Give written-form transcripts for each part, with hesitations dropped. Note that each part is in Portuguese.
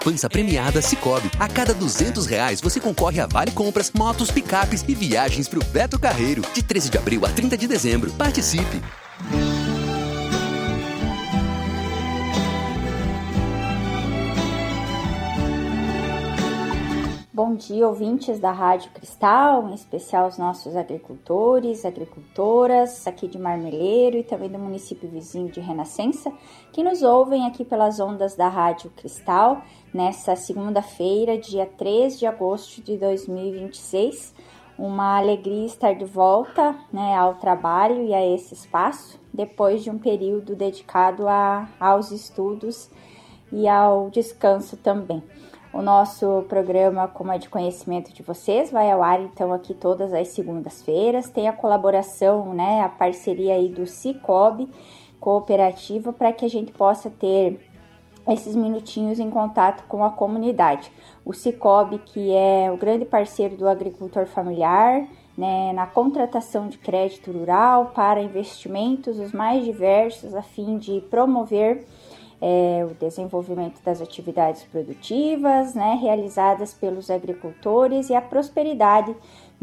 Pança premiada Sicoob. A cada R$200 você concorre a vale compras, motos, picapes e viagens pro Beto Carreiro. De 13 de abril a 30 de dezembro. Participe! Bom dia, ouvintes da Rádio Cristal, em especial os nossos agricultores, agricultoras aqui de Marmeleiro e também do município vizinho de Renascença, que nos ouvem aqui pelas ondas da Rádio Cristal, nessa segunda-feira, dia 3 de agosto de 2026. Uma alegria estar de volta, ao trabalho e a esse espaço, depois de um período dedicado aos estudos e ao descanso também. O nosso programa, como é de conhecimento de vocês, vai ao ar então aqui todas as segundas-feiras. Tem a colaboração, a parceria aí do Sicoob Cooperativa, para que a gente possa ter esses minutinhos em contato com a comunidade. O Sicoob, que é o grande parceiro do agricultor familiar, na contratação de crédito rural para investimentos os mais diversos, a fim de promover o desenvolvimento das atividades produtivas, realizadas pelos agricultores e a prosperidade,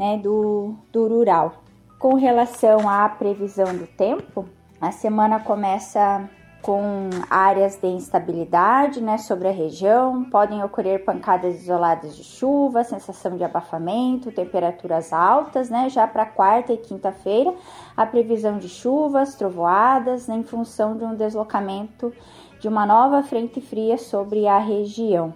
do rural. Com relação à previsão do tempo, a semana começa com áreas de instabilidade, sobre a região. Podem ocorrer pancadas isoladas de chuva, sensação de abafamento, temperaturas altas, Já para quarta e quinta-feira, a previsão de chuvas, trovoadas, em função de um deslocamento de uma nova frente fria sobre a região.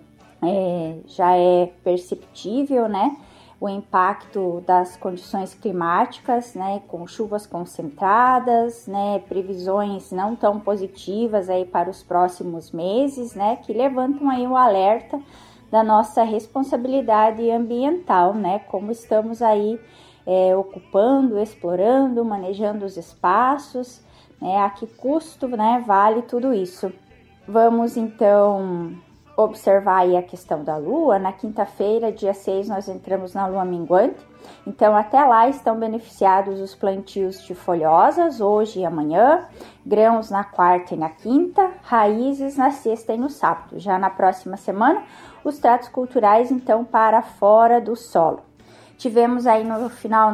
Já é perceptível, o impacto das condições climáticas, com chuvas concentradas, previsões não tão positivas aí para os próximos meses, que levantam aí o alerta da nossa responsabilidade ambiental, como estamos aí ocupando, explorando, manejando os espaços, a que custo, vale tudo isso. Vamos então observar aí a questão da lua. Na quinta-feira, dia 6, nós entramos na lua minguante, então até lá estão beneficiados os plantios de folhosas, hoje e amanhã, grãos na quarta e na quinta, raízes na sexta e no sábado. Já na próxima semana, os tratos culturais então para fora do solo. Tivemos aí no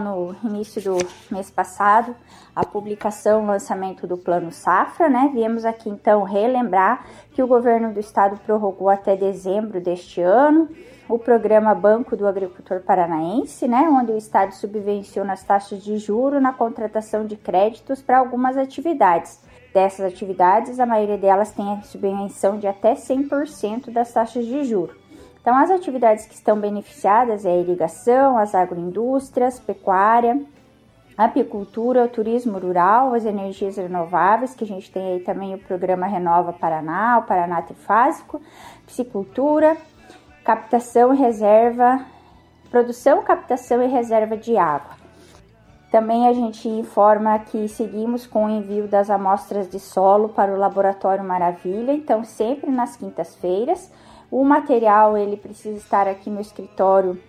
início do mês passado, a publicação, o lançamento do Plano Safra, Viemos aqui então relembrar que o governo do estado prorrogou até dezembro deste ano o programa Banco do Agricultor Paranaense, onde o estado subvenciona as taxas de juros na contratação de créditos para algumas atividades. Dessas atividades, a maioria delas tem a subvenção de até 100% das taxas de juros. Então, as atividades que estão beneficiadas é a irrigação, as agroindústrias, pecuária, apicultura, o turismo rural, as energias renováveis, que a gente tem aí também o programa Renova Paraná, o Paraná Trifásico, piscicultura, captação e reserva, produção, captação e reserva de água. Também a gente informa que seguimos com o envio das amostras de solo para o Laboratório Maravilha, então sempre nas quintas-feiras. O material ele precisa estar aqui no escritório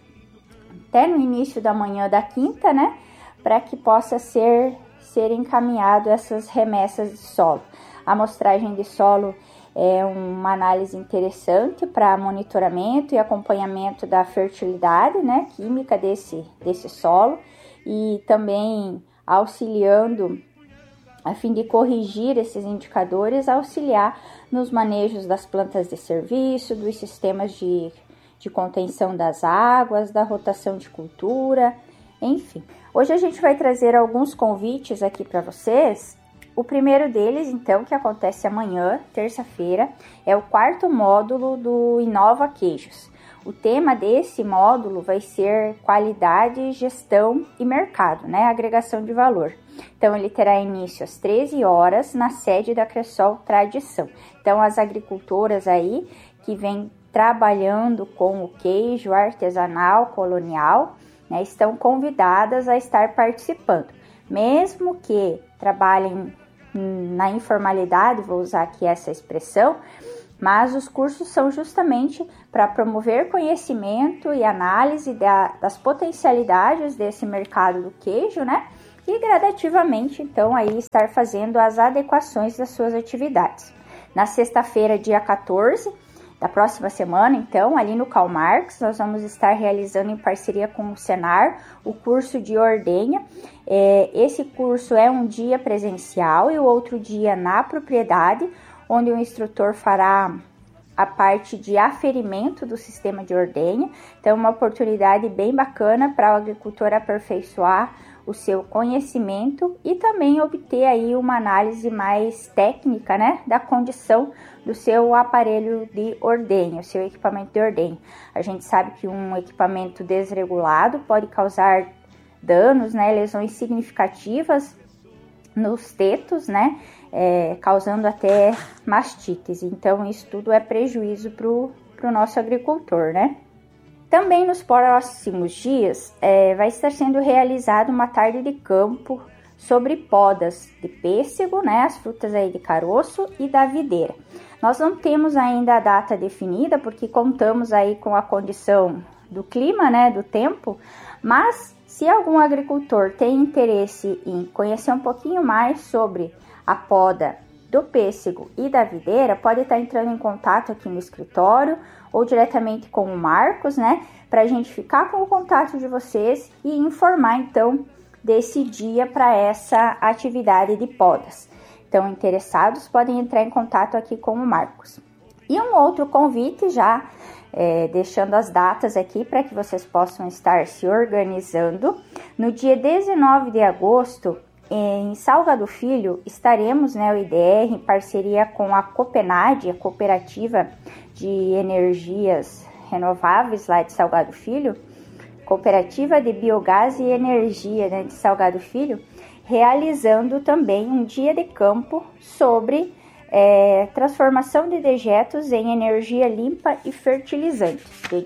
até no início da manhã da quinta, para que possa ser encaminhado essas remessas de solo. A amostragem de solo é uma análise interessante para monitoramento e acompanhamento da fertilidade, química desse solo, e também auxiliando, a fim de corrigir esses indicadores, auxiliar nos manejos das plantas de serviço, dos sistemas de contenção das águas, da rotação de cultura, enfim. Hoje a gente vai trazer alguns convites aqui para vocês. O primeiro deles, então, que acontece amanhã, terça-feira, é o quarto módulo do Inova Queijos. O tema desse módulo vai ser qualidade, gestão e mercado, agregação de valor. Então, ele terá início às 13 horas na sede da Cressol Tradição. Então, as agricultoras aí que vêm trabalhando com o queijo artesanal colonial, estão convidadas a estar participando. Mesmo que trabalhem na informalidade, vou usar aqui essa expressão, mas os cursos são justamente para promover conhecimento e análise das potencialidades desse mercado do queijo, e gradativamente, então, aí estar fazendo as adequações das suas atividades. Na sexta-feira, dia 14, da próxima semana, então, ali no Karl Marx, nós vamos estar realizando em parceria com o Senar o curso de ordenha. Esse curso é um dia presencial e o outro dia na propriedade, onde o instrutor fará a parte de aferimento do sistema de ordenha. Então, uma oportunidade bem bacana para o agricultor aperfeiçoar o seu conhecimento e também obter aí uma análise mais técnica, né, da condição do seu aparelho de ordenha, o seu equipamento de ordenha. A gente sabe que um equipamento desregulado pode causar danos, né, lesões significativas nos tetos, né, causando até mastites. Então, isso tudo é prejuízo para o nosso agricultor, né? Também nos próximos dias vai estar sendo realizada uma tarde de campo sobre podas de pêssego, né, as frutas aí de caroço e da videira. Nós não temos ainda a data definida porque contamos aí com a condição do clima, né, do tempo, mas se algum agricultor tem interesse em conhecer um pouquinho mais sobre a poda do pêssego e da videira, pode estar entrando em contato aqui no escritório ou diretamente com o Marcos, né, para a gente ficar com o contato de vocês e informar então desse dia para essa atividade de podas. Então, interessados podem entrar em contato aqui com o Marcos. E um outro convite já, deixando as datas aqui para que vocês possam estar se organizando. No dia 19 de agosto, em Salgado Filho, estaremos, né, o IDR, em parceria com a Copenad, a Cooperativa de Energias Renováveis lá de Salgado Filho, Cooperativa de Biogás e Energia, né, de Salgado Filho, realizando também um dia de campo sobre transformação de dejetos em energia limpa e fertilizante,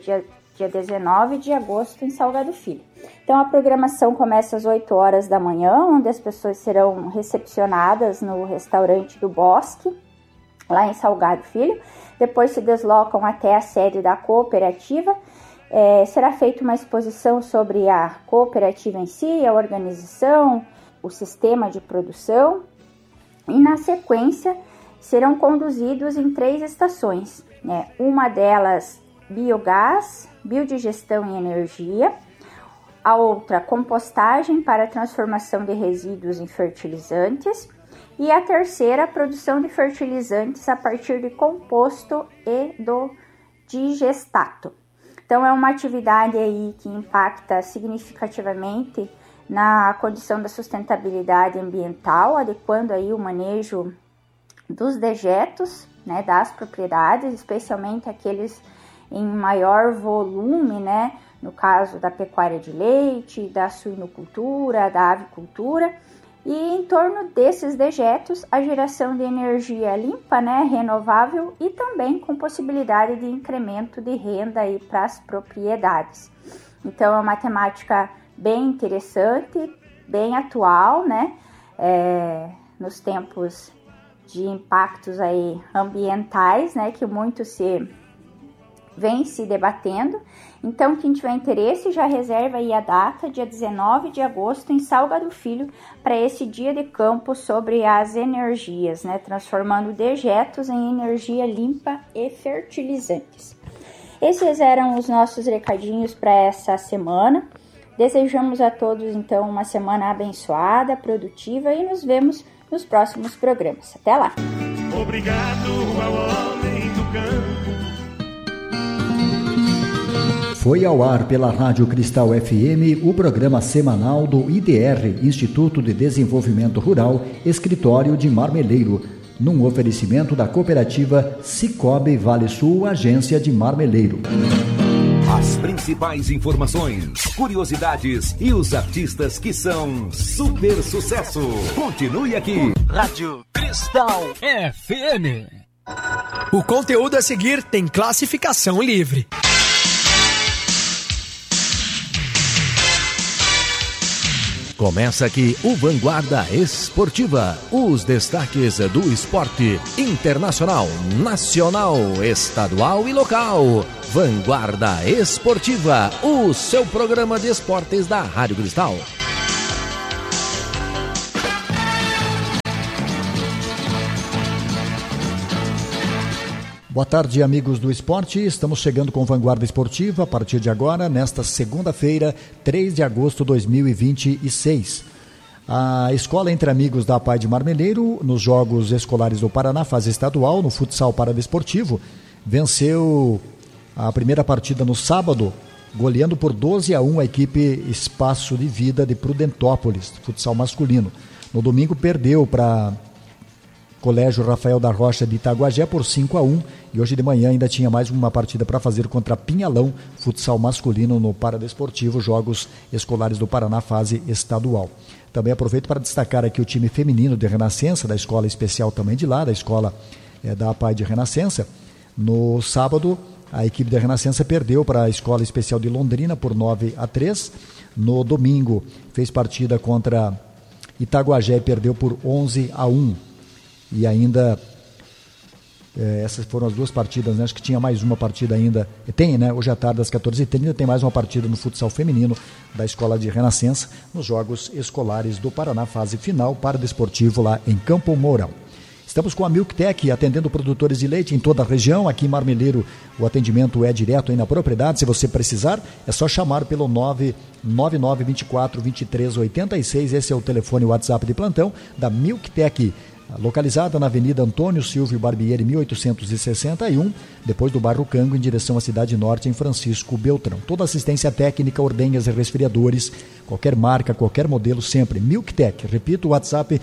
dia 19 de agosto em Salgado Filho. Então, a programação começa às 8 horas da manhã, onde as pessoas serão recepcionadas no restaurante do Bosque, lá em Salgado Filho. Depois se deslocam até a sede da cooperativa. Será feita uma exposição sobre a cooperativa em si, a organização, o sistema de produção. E, na sequência, serão conduzidos em 3 estações, né? Uma delas, biogás, biodigestão e energia. A outra, compostagem para transformação de resíduos em fertilizantes. E a terceira, produção de fertilizantes a partir de composto e do digestato. Então, é uma atividade aí que impacta significativamente na condição da sustentabilidade ambiental, adequando aí o manejo dos dejetos, né, das propriedades, especialmente aqueles em maior volume, né, no caso da pecuária de leite, da suinocultura, da avicultura, e em torno desses dejetos a geração de energia limpa, né, renovável e também com possibilidade de incremento de renda aí para as propriedades. Então é uma temática bem interessante, bem atual, né, nos tempos de impactos aí ambientais, né, que muito vem se debatendo. Então, quem tiver interesse, já reserva aí a data, dia 19 de agosto, em Salgado Filho, para esse dia de campo sobre as energias, né, transformando dejetos em energia limpa e fertilizantes. Esses eram os nossos recadinhos para essa semana. Desejamos a todos, então, uma semana abençoada, produtiva e nos vemos nos próximos programas. Até lá! Obrigado ao homem do campo. Foi ao ar pela Rádio Cristal FM o programa semanal do IDR, Instituto de Desenvolvimento Rural, Escritório de Marmeleiro, num oferecimento da cooperativa Cicobi Vale Sul, Agência de Marmeleiro. As principais informações, curiosidades e os artistas que são super sucesso. Continue aqui. Rádio Cristal FM. O conteúdo a seguir tem classificação livre. Começa aqui o Vanguarda Esportiva. Os destaques do esporte internacional, nacional, estadual e local. Vanguarda Esportiva, o seu programa de esportes da Rádio Cristal. Boa tarde, amigos do esporte. Estamos chegando com Vanguarda Esportiva a partir de agora, nesta segunda-feira, 3 de agosto de 2026. A Escola Entre Amigos da APAE de Marmeleiro, nos Jogos Escolares do Paraná, fase estadual, no futsal paradesportivo, venceu a primeira partida no sábado, goleando por 12-1 a equipe Espaço de Vida de Prudentópolis, futsal masculino. No domingo perdeu para Colégio Rafael da Rocha de Itaguajé por 5-1 e hoje de manhã ainda tinha mais uma partida para fazer contra Pinhalão, futsal masculino no paradesportivo, Jogos Escolares do Paraná, fase estadual. Também aproveito para destacar aqui o time feminino de Renascença, da escola especial também de lá, da escola da APAE de Renascença. No sábado, a equipe da Renascença perdeu para a escola especial de Londrina por 9-3. No domingo, fez partida contra Itaguajé e perdeu por 11-1. E ainda, essas foram as duas partidas, né? Acho que tinha mais uma partida ainda. Tem, né? Hoje à tarde, às 14h30, tem mais uma partida no futsal feminino da Escola de Renascença, nos Jogos Escolares do Paraná, fase final, paradesportivo lá em Campo Mourão. Estamos com a Milktec, atendendo produtores de leite em toda a região. Aqui em Marmeleiro, o atendimento é direto aí na propriedade. Se você precisar, é só chamar pelo 99924-2386. Esse é o telefone WhatsApp de plantão da Milktec, localizada na Avenida Antônio Silvio Barbieri, 1861, depois do bairro Cango, em direção à Cidade Norte, em Francisco Beltrão. Toda assistência técnica, ordenhas e resfriadores, qualquer marca, qualquer modelo, sempre. Milktec, repito, o WhatsApp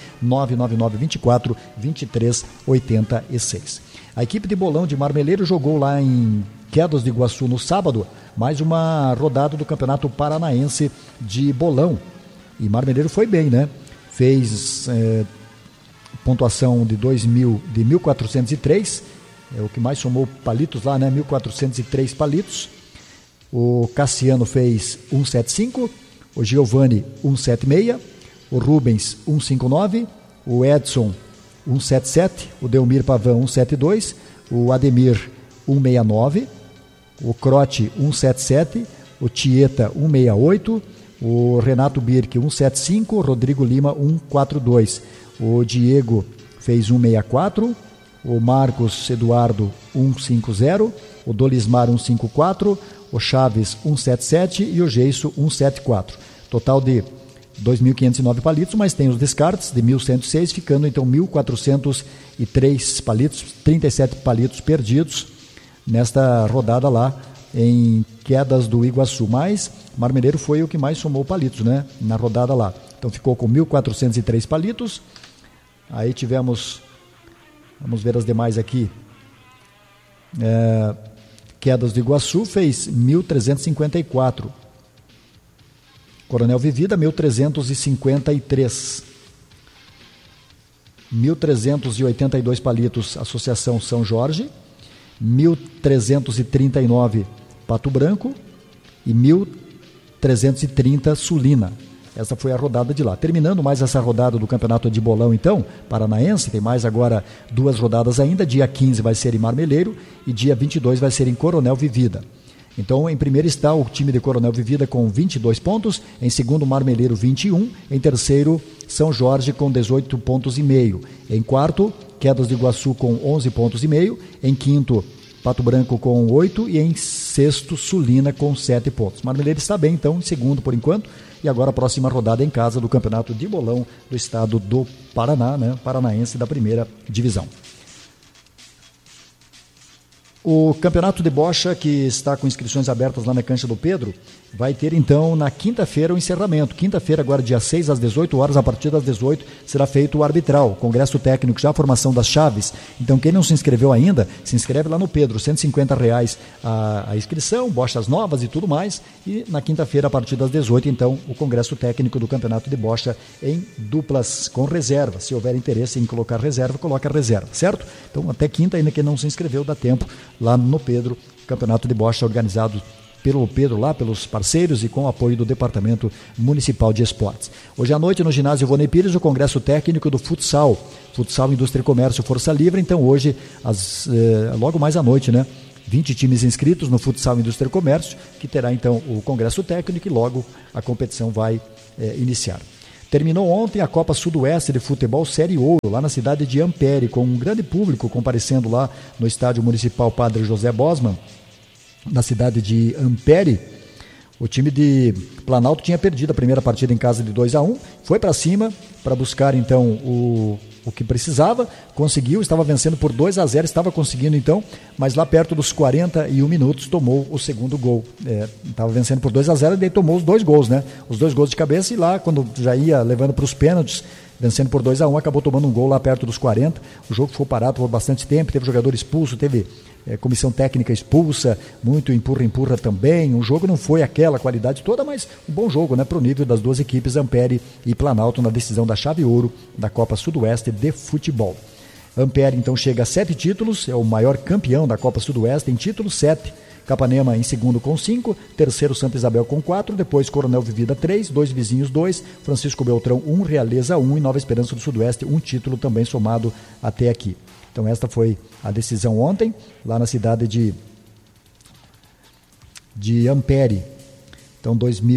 99924-2386. A equipe de bolão de Marmeleiro jogou lá em Quedas do Iguaçu no sábado, mais uma rodada do Campeonato Paranaense de bolão. E Marmeleiro foi bem, né? Fez pontuação de 1.403, é o que mais somou palitos lá, né? 1.403 palitos. O Cassiano fez 175, o Giovanni 176, o Rubens 159, o Edson 177, o Delmir Pavan 172, o Ademir 169, o Crote 177, o Tieta 168, o Renato Birk 175, o Rodrigo Lima 142. O Diego fez 164, o Marcos Eduardo 150, o Dolismar 154, o Chaves 177 e o Geiso 174. Total de 2.509 palitos, mas tem os descartes de 1.106, ficando então 1.403 palitos, 37 palitos perdidos nesta rodada lá em Quedas do Iguaçu. Mas Marmeleiro foi o que mais somou palitos, né, na rodada lá. Então ficou com 1.403 palitos. Aí tivemos, vamos ver as demais aqui, Quedas do Iguaçu fez 1.354, Coronel Vivida 1.353, 1.382 palitos Associação São Jorge, 1.339 Pato Branco e 1.330 Sulina. Essa foi a rodada de lá. Terminando mais essa rodada do Campeonato de Bolão, então, paranaense, tem mais agora 2 rodadas ainda. Dia 15 vai ser em Marmeleiro e dia 22 vai ser em Coronel Vivida. Então, em primeiro está o time de Coronel Vivida com 22 pontos, em segundo Marmeleiro 21, em terceiro São Jorge com 18 pontos e meio, em quarto Quedas do Iguaçu com 11 pontos e meio, em quinto Pato Branco com 8 e em sexto Sulina com 7 pontos. Marmeleiro está bem, então, em segundo por enquanto. E agora a próxima rodada em casa do Campeonato de Bolão do Estado do Paraná, né? Paranaense da primeira divisão. O Campeonato de Bocha, que está com inscrições abertas lá na Cancha do Pedro, vai ter então na quinta-feira o encerramento. Quinta-feira, agora dia 6 às 18 horas, a partir das 18 será feito o arbitral, congresso técnico, já a formação das chaves. Então quem não se inscreveu ainda, se inscreve lá no Pedro, R$150 a inscrição, bochas novas e tudo mais. E na quinta-feira, a partir das 18, então, o congresso técnico do Campeonato de Bocha em duplas com reserva. Se houver interesse em colocar reserva, coloca reserva, certo? Então até quinta, ainda quem não se inscreveu, dá tempo lá no Pedro, Campeonato de Bocha organizado pelo Pedro lá, pelos parceiros e com o apoio do Departamento Municipal de Esportes. Hoje à noite no ginásio Ivone Pires, o congresso técnico do futsal, Indústria e Comércio Força Livre. Então hoje, logo mais à noite, né? 20 times inscritos no futsal Indústria e Comércio, que terá então o congresso técnico e logo a competição vai iniciar. Terminou ontem a Copa Sudoeste de Futebol Série Ouro, lá na cidade de Ampere, com um grande público comparecendo lá no Estádio Municipal Padre José Bosman, na cidade de Ampere. O time de Planalto tinha perdido a primeira partida em casa de 2-1, foi para cima para buscar então o que precisava, conseguiu, estava vencendo por 2-0, estava conseguindo então, mas lá perto dos 41 minutos tomou o segundo gol. Estava vencendo por 2-0 e daí tomou os 2 gols, né? Os 2 gols de cabeça, e lá quando já ia levando para os pênaltis, vencendo por 2-1, acabou tomando um gol lá perto dos 40. O jogo ficou parado por bastante tempo, teve jogador expulso, teve comissão técnica expulsa, muito empurra também. O jogo não foi aquela qualidade toda, mas um bom jogo, né, para o nível das duas equipes, Ampere e Planalto, na decisão da chave ouro da Copa Sudoeste de Futebol. Ampere então chega a 7 títulos, é o maior campeão da Copa Sudoeste em títulos, 7. Capanema em segundo com 5, terceiro Santa Isabel com 4, depois Coronel Vivida 3, 2 Vizinhos 2, Francisco Beltrão 1, Realeza 1 e Nova Esperança do Sudoeste 1 título também somado até aqui. Então esta foi a decisão ontem, lá na cidade de Ampere. Então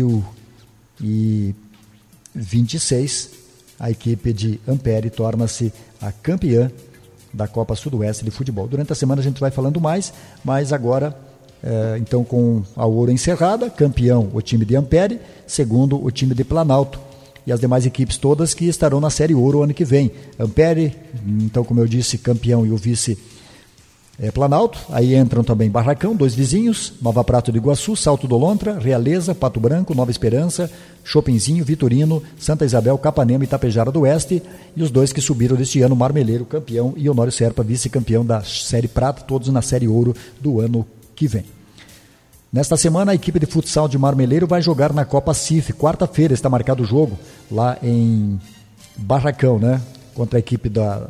2026, a equipe de Ampere torna-se a campeã da Copa Sudoeste de Futebol. Durante a semana a gente vai falando mais, mas agora, então com a ouro encerrada, campeão o time de Ampere, segundo o time de Planalto. E as demais equipes todas que estarão na Série Ouro ano que vem. Ampere, então, como eu disse, campeão, e o vice Planalto. Aí entram também Barracão, 2 Vizinhos, Nova Prata do Iguaçu, Salto do Lontra, Realeza, Pato Branco, Nova Esperança, Chopinzinho, Vitorino, Santa Isabel, Capanema e Itapejara do Oeste. E os 2 que subiram deste ano, Marmeleiro, campeão, e Honório Serpa, vice-campeão da Série Prata, todos na Série Ouro do ano que vem. Nesta semana, a equipe de futsal de Marmeleiro vai jogar na Copa CIF. Quarta-feira está marcado o jogo lá em Barracão, né? Contra a equipe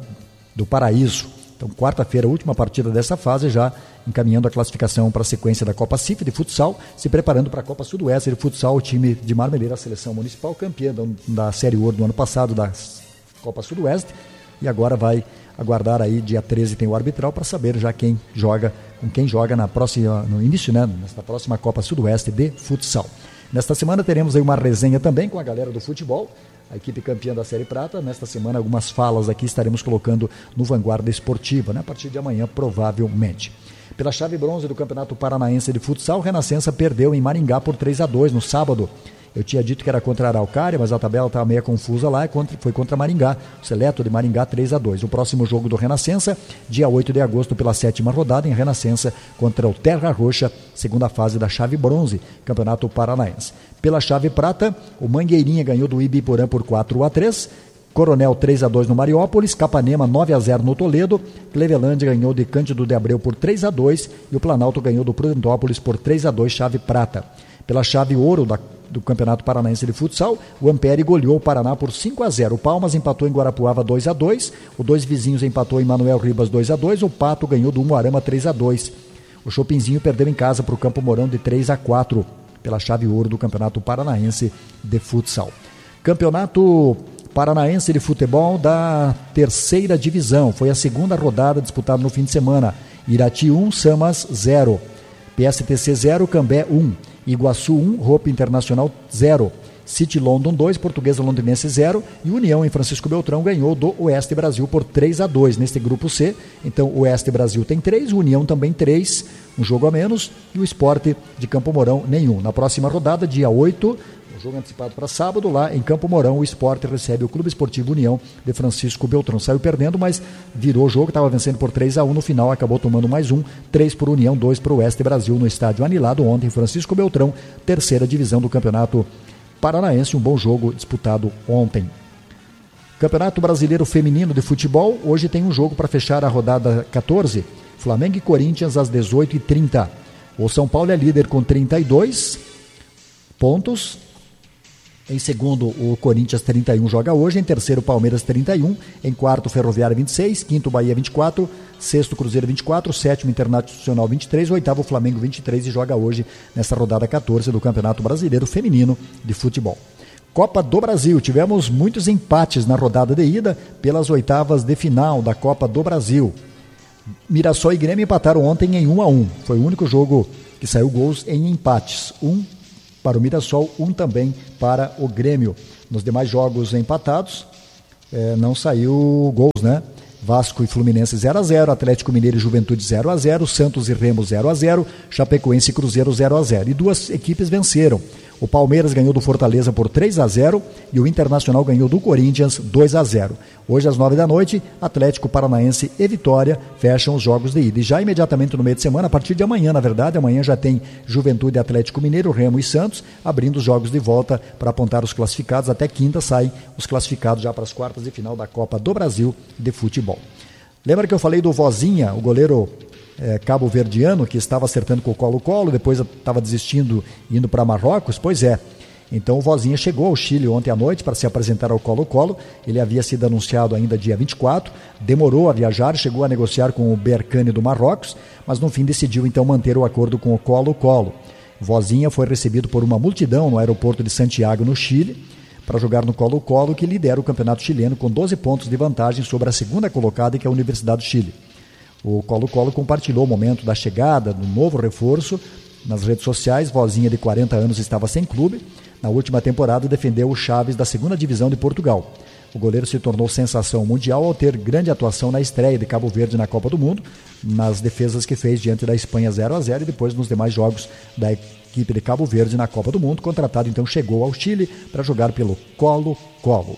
do Paraíso. Então, quarta-feira, a última partida dessa fase, já encaminhando a classificação para a sequência da Copa CIF de futsal, se preparando para a Copa Sudoeste de futsal, o time de Marmeleiro, a seleção municipal, campeã da Série Ouro do ano passado da Copa Sudoeste, e agora vai aguardar aí, dia 13 tem o arbitral, para saber já com quem joga no início, né, nesta próxima Copa Sudoeste de futsal. Nesta semana teremos aí uma resenha também com a galera do futebol, a equipe campeã da Série Prata. Nesta semana algumas falas aqui estaremos colocando no Vanguarda Esportiva, né, a partir de amanhã provavelmente. Pela chave bronze do Campeonato Paranaense de Futsal, Renascença perdeu em Maringá por 3-2 no sábado. Eu tinha dito que era contra a Araucária, mas a tabela estava meio confusa lá, foi contra Maringá, o Seleto de Maringá 3-2. O próximo jogo do Renascença, dia 8 de agosto, pela 7ª rodada, em Renascença, contra o Terra Roxa, segunda fase da chave bronze, Campeonato Paranaense. Pela chave prata, o Mangueirinha ganhou do Ibiporã por 4-3, Coronel 3-2 no Mariópolis, Capanema 9-0 no Toledo, Clevelândia ganhou de Cândido de Abreu por 3-2 e o Planalto ganhou do Prudentópolis por 3-2, chave prata. Pela chave ouro do Campeonato Paranaense de Futsal, o Ampere goleou o Paraná por 5-0. O Palmas empatou em Guarapuava 2-2, o 2 Vizinhos empatou em Manuel Ribas 2-2, o Pato ganhou do Umuarama 3-2. O Chopinzinho perdeu em casa para o Campo Mourão de 3-4, pela chave ouro do Campeonato Paranaense de Futsal. Campeonato Paranaense de Futebol da 3ª divisão, foi a segunda rodada disputada no fim de semana. Irati 1, Samas 0, PSTC 0, Cambé 1, Iguaçu 1, Hope Internacional 0, City London 2, Portuguesa Londinense 0 e União em Francisco Beltrão ganhou do Oeste Brasil por 3-2 neste grupo C. Então o Oeste Brasil tem 3, o União também 3, um jogo a menos, e o Sport de Campo Mourão nenhum. Na próxima rodada, dia 8, o jogo antecipado para sábado, lá em Campo Mourão, o Sport recebe o Clube Esportivo União de Francisco Beltrão. Saiu perdendo, mas virou o jogo, estava vencendo por 3-1, no final acabou tomando mais 3 para o União, 2 para o Oeste Brasil, no estádio Anilado, ontem Francisco Beltrão, 3ª divisão do Campeonato Paranaense, um bom jogo disputado ontem. Campeonato Brasileiro Feminino de Futebol, hoje tem um jogo para fechar a rodada 14, Flamengo e Corinthians às 18h30. O São Paulo é líder com 32 pontos, em segundo o Corinthians 31 joga hoje, em terceiro Palmeiras 31, em quarto Ferroviário 26, quinto Bahia 24, sexto Cruzeiro 24, sétimo Internacional 23, oitavo Flamengo 23 e joga hoje nessa rodada 14 do Campeonato Brasileiro Feminino de Futebol. Copa do Brasil, tivemos muitos empates na rodada de ida pelas oitavas de final da Copa do Brasil. Mirassol e Grêmio empataram ontem em 1-1, foi o único jogo que saiu gols em empates, 1 para o Mirassol, 1 também para o Grêmio. Nos demais jogos empatados, não saiu gols, né? Vasco e Fluminense 0-0, Atlético Mineiro e Juventude 0-0, Santos e Remo 0-0, Chapecoense e Cruzeiro 0-0. E 2 equipes venceram. O Palmeiras ganhou do Fortaleza por 3-0 e o Internacional ganhou do Corinthians 2-0. Hoje às 9 da noite, Atlético Paranaense e Vitória fecham os jogos de ida. E já imediatamente no meio de semana, a partir de amanhã, na verdade, amanhã já tem Juventude, Atlético Mineiro, Remo e Santos, abrindo os jogos de volta para apontar os classificados. Até quinta saem os classificados já para as quartas de final da Copa do Brasil de futebol. Lembra que eu falei do Vozinha, o goleiro cabo-verdiano, que estava acertando com o Colo-Colo, depois estava desistindo, indo para Marrocos? Pois é. Então o Vozinha chegou ao Chile ontem à noite para se apresentar ao Colo-Colo. Ele havia sido anunciado ainda dia 24, demorou a viajar, chegou a negociar com o Berkane do Marrocos, mas no fim decidiu então manter o acordo com o Colo-Colo. Vozinha foi recebido por uma multidão no aeroporto de Santiago, no Chile, para jogar no Colo-Colo, que lidera o campeonato chileno com 12 pontos de vantagem sobre a segunda colocada, que é a Universidade do Chile. O Colo-Colo compartilhou o momento da chegada do novo reforço nas redes sociais. Vozinha, de 40 anos, estava sem clube. Na última temporada, defendeu o Chaves da segunda divisão de Portugal. O goleiro se tornou sensação mundial ao ter grande atuação na estreia de Cabo Verde na Copa do Mundo, nas defesas que fez diante da Espanha 0-0 e depois nos demais jogos da equipe de Cabo Verde na Copa do Mundo. Contratado, então, chegou ao Chile para jogar pelo Colo-Colo.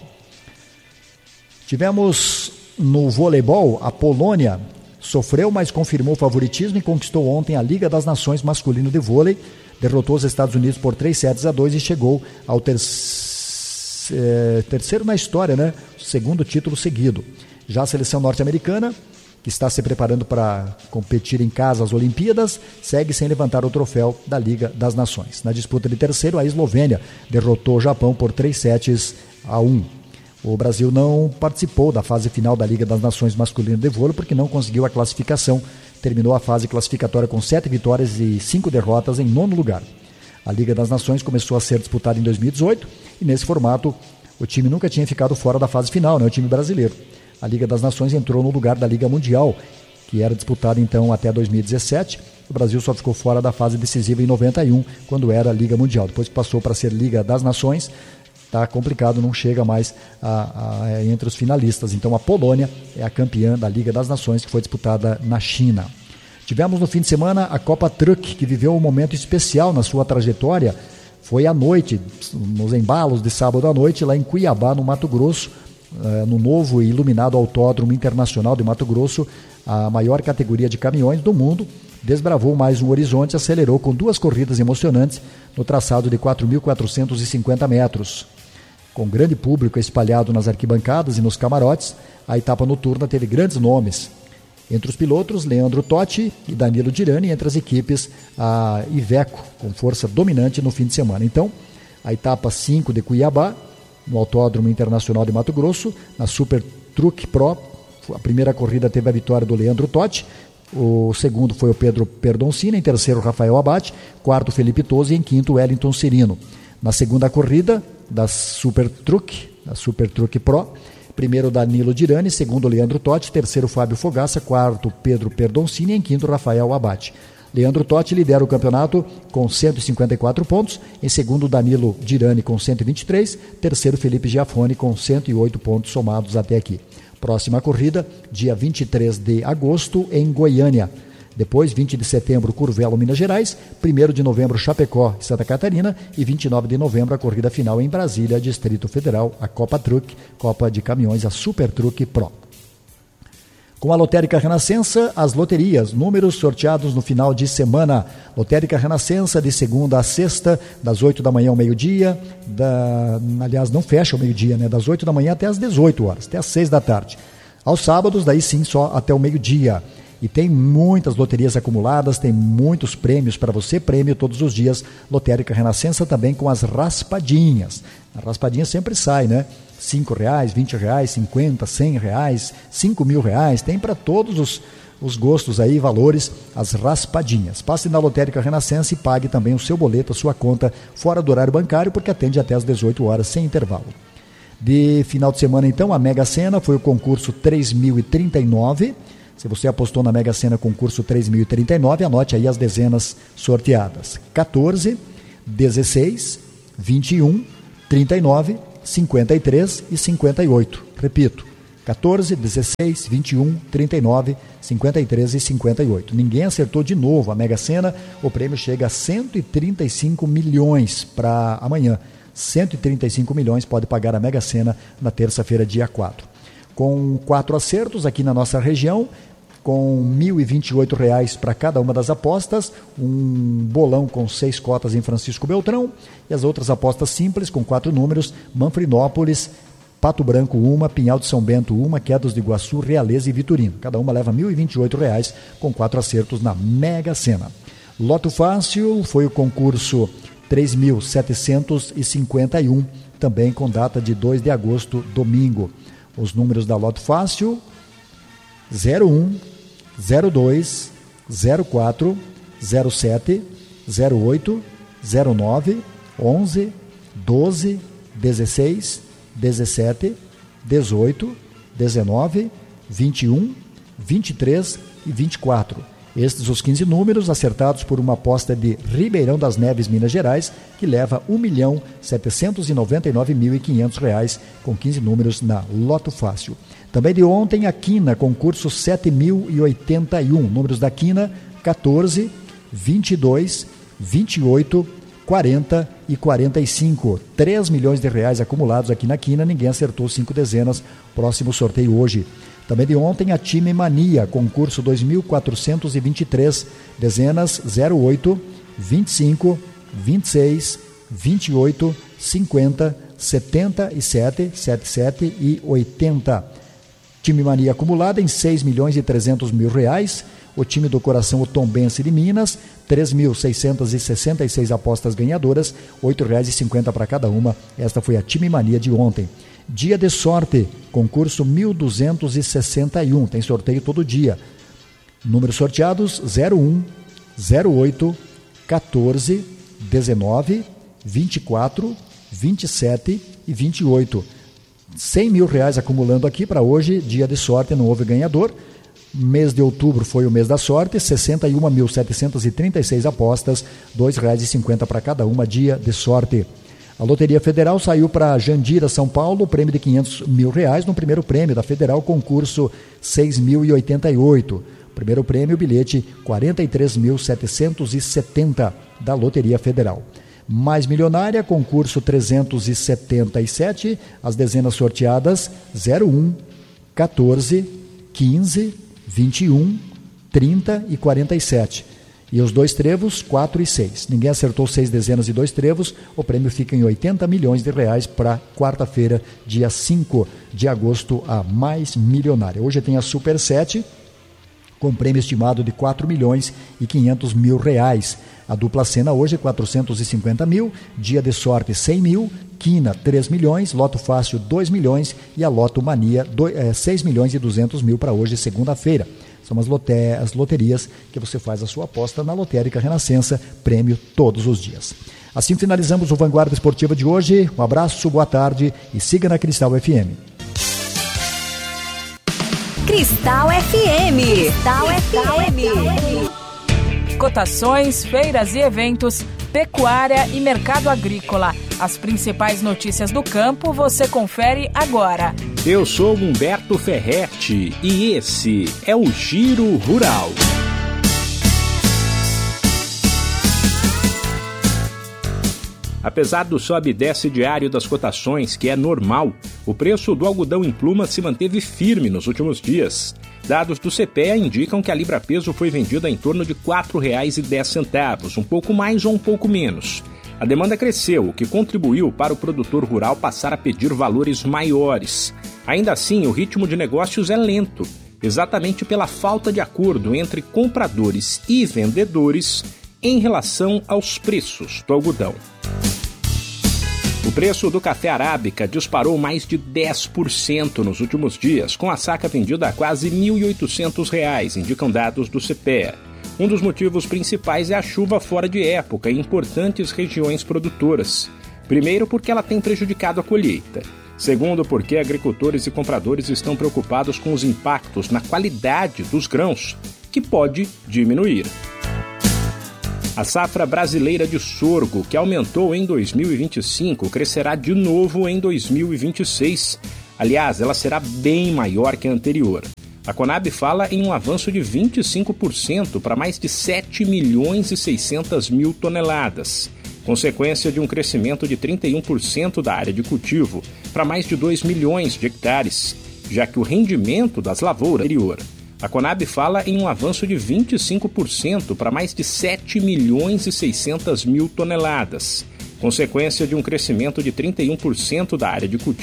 Tivemos no voleibol a Polônia. Sofreu, mas confirmou o favoritismo e conquistou ontem a Liga das Nações masculino de vôlei. Derrotou os Estados Unidos por 3-2 e chegou ao terceiro na história, né? Segundo título seguido. Já a seleção norte-americana, que está se preparando para competir em casa às Olimpíadas, segue sem levantar o troféu da Liga das Nações. Na disputa de terceiro, a Eslovênia derrotou o Japão por 3-1. O Brasil não participou da fase final da Liga das Nações masculina de vôlei porque não conseguiu a classificação. Terminou a fase classificatória com 7 vitórias e 5 derrotas em 9º lugar. A Liga das Nações começou a ser disputada em 2018 e nesse formato o time nunca tinha ficado fora da fase final, né? O time brasileiro. A Liga das Nações entrou no lugar da Liga Mundial, que era disputada então até 2017. O Brasil só ficou fora da fase decisiva em 91, quando era a Liga Mundial. Depois que passou para ser Liga das Nações, está complicado, não chega mais entre os finalistas. Então a Polônia é a campeã da Liga das Nações, que foi disputada na China. Tivemos no fim de semana a Copa Truck, que viveu um momento especial na sua trajetória. Foi à noite, nos embalos de sábado à noite, lá em Cuiabá, no Mato Grosso, no novo e iluminado Autódromo Internacional de Mato Grosso, a maior categoria de caminhões do mundo. Desbravou mais um horizonte e acelerou com 2 corridas emocionantes no traçado de 4.450 metros. Com grande público espalhado nas arquibancadas e nos camarotes, a etapa noturna teve grandes nomes. Entre os pilotos, Leandro Totti e Danilo Dirani, entre as equipes, a Iveco, com força dominante no fim de semana. Então, a etapa 5 de Cuiabá, no Autódromo Internacional de Mato Grosso, na Super Truck Pro, a primeira corrida teve a vitória do Leandro Totti, o segundo foi o Pedro Perdoncini, em terceiro Rafael Abate, quarto Felipe Tosi e em quinto Wellington Cirino. Na segunda corrida da Super Truck Pro, primeiro Danilo Dirani, segundo Leandro Totti, terceiro Fábio Fogaça, quarto Pedro Perdoncini e em quinto Rafael Abate. Leandro Totti lidera o campeonato com 154 pontos, em segundo Danilo Dirani com 123, terceiro Felipe Giafone com 108 pontos somados até aqui. Próxima corrida, dia 23 de agosto, em Goiânia. Depois, 20 de setembro, Curvelo, Minas Gerais. 1º de novembro, Chapecó, Santa Catarina. E 29 de novembro, a corrida final em Brasília, Distrito Federal, a Copa Truck, Copa de Caminhões, a Super Truck Pro. Com a Lotérica Renascença, as loterias, números sorteados no final de semana. Lotérica Renascença, de segunda a sexta, das 8 da manhã ao meio-dia. Aliás, não fecha ao meio-dia, né? Das 8 da manhã até as 18 horas, até as 6 da tarde. Aos sábados, daí sim, só até o meio-dia. E tem muitas loterias acumuladas, tem muitos prêmios para você, prêmio todos os dias. Lotérica Renascença também com as raspadinhas. A raspadinha sempre sai, né? R$5, R$20, R$50, R$100, R$5.000, tem para todos os gostos aí, valores, as raspadinhas. Passe na Lotérica Renascença e pague também o seu boleto, a sua conta, fora do horário bancário, porque atende até às 18 horas, sem intervalo. De final de semana, então, a Mega Sena foi o concurso 3.039. Se você apostou na Mega Sena concurso 3.039, anote aí as dezenas sorteadas. 14, 16, 21, 39, 53 e 58. Repito, 14, 16, 21, 39, 53 e 58. Ninguém acertou de novo a Mega Sena. O prêmio chega a 135 milhões para amanhã. 135 milhões pode pagar a Mega Sena na terça-feira, dia 4. Com 4 acertos aqui na nossa região, com R$ 1.028 para cada uma das apostas, um bolão com 6 cotas em Francisco Beltrão e as outras apostas simples com 4 números, Manfrinópolis, Pato Branco 1, Pinhal de São Bento 1, Quedas do Iguaçu, Realeza e Vitorino. Cada uma leva R$ 1.028 com 4 acertos na Mega Sena. Loto Fácil foi o concurso 3.751, também com data de 2 de agosto, domingo. Os números da Loto Fácil: 01, 02, 04, 07, 08, 09, 11, 12, 16, 17, 18, 19, 21, 23 e 24. Estes os 15 números acertados por uma aposta de Ribeirão das Neves, Minas Gerais, que leva R$ 1.799.500 com 15 números na Loto Fácil. Também de ontem, a Quina, concurso 7.081. Números da Quina: 14, 22, 28, 40 e 45. 3 milhões de reais acumulados aqui na Quina, ninguém acertou 5 dezenas. Próximo sorteio hoje. Também de ontem, a Time Mania, concurso 2.423, dezenas 08, 25, 26, 28, 50, 77, 77 e 80. Time Mania acumulada em 6.300.000 reais. O time do coração, o Tombense de Minas, 3.666 apostas ganhadoras, R$ 8,50 para cada uma. Esta foi a Time Mania de ontem. Dia de sorte, concurso 1.261, tem sorteio todo dia. Números sorteados: 01, 08, 14, 19, 24, 27 e 28. R$ 100.000 acumulando aqui para hoje, dia de sorte, não houve ganhador. Mês de outubro foi o mês da sorte, 61.736 apostas, R$ 2,50 para cada uma, dia de sorte. A Loteria Federal saiu para Jandira, São Paulo, prêmio de R$ 500.000 no primeiro prêmio da Federal, concurso 6.088. Primeiro prêmio, bilhete 43.770 da Loteria Federal. Mais Milionária, concurso 377, as dezenas sorteadas 01, 14, 15, 21, 30 e 47. E os 2 trevos, 4 e 6. Ninguém acertou 6 dezenas e 2 trevos. O prêmio fica em R$ 80 milhões para quarta-feira, dia 5 de agosto, a Mais Milionária. Hoje tem a Super 7, com prêmio estimado de R$ 4.500.000. A dupla cena hoje é 450 mil, dia de sorte 100 mil, Quina 3 milhões, Loto Fácil 2 milhões e a Loto Mania 6 milhões e 200 mil para hoje, segunda-feira. São as loterias que você faz a sua aposta na Lotérica Renascença, prêmio todos os dias. Assim finalizamos o Vanguarda Esportiva de hoje. Um abraço, boa tarde e siga na Cristal FM. Cristal FM. Cristal FM. Cotações, feiras e eventos, pecuária e mercado agrícola. As principais notícias do campo você confere agora. Eu sou Humberto Ferretti e esse é o Giro Rural. Apesar do sobe e desce diário das cotações, que é normal, o preço do algodão em pluma se manteve firme nos últimos dias. Dados do CPEA indicam que a libra-peso foi vendida em torno de R$ 4,10, um pouco mais ou um pouco menos. A demanda cresceu, o que contribuiu para o produtor rural passar a pedir valores maiores. Ainda assim, o ritmo de negócios é lento, exatamente pela falta de acordo entre compradores e vendedores em relação aos preços do algodão. O preço do café arábica disparou mais de 10% nos últimos dias, com a saca vendida a quase R$ 1.800, indicam dados do CPEA. Um dos motivos principais é a chuva fora de época em importantes regiões produtoras. Primeiro, porque ela tem prejudicado a colheita. Segundo, porque agricultores e compradores estão preocupados com os impactos na qualidade dos grãos, que pode diminuir. A safra brasileira de sorgo, que aumentou em 2025, crescerá de novo em 2026. Aliás, ela será bem maior que a anterior. A Conab fala em um avanço de 25% para mais de 7 milhões e 600 mil toneladas, consequência de um crescimento de 31% da área de cultivo para mais de 2 milhões de hectares, já que o rendimento das lavouras é anterior. A Conab fala em um avanço de 25% para mais de 7 milhões e 600 mil toneladas, consequência de um crescimento de 31% da área de cultivo